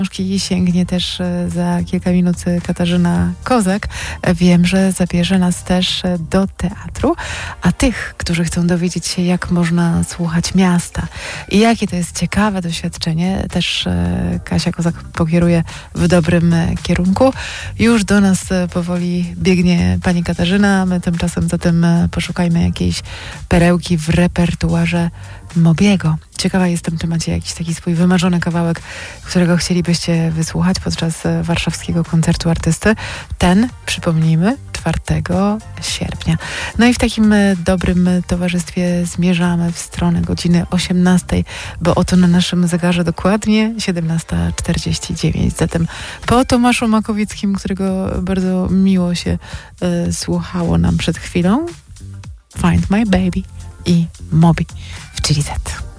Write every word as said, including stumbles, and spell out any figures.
książki sięgnie też za kilka minut Katarzyna Kozak. Wiem, że zabierze nas też do teatru, a tych, którzy chcą dowiedzieć się, jak można słuchać miasta i jakie to jest ciekawe doświadczenie, też Kasia Kozak pokieruje w dobrym kierunku. Już do nas powoli biegnie pani Katarzyna, my tymczasem zatem poszukajmy jakiejś perełki w repertuarze Mobiego. Ciekawa jestem, czy macie jakiś taki swój wymarzony kawałek, którego chcielibyście wysłuchać podczas warszawskiego koncertu artysty. Ten, przypomnijmy, czwartego sierpnia. No i w takim dobrym towarzystwie zmierzamy w stronę godziny osiemnastej, bo oto na naszym zegarze dokładnie siedemnasta czterdzieści dziewięć. Zatem po Tomaszu Makowieckim, którego bardzo miło się y, słuchało nam przed chwilą, Find My Baby i Mobi w Chili Z.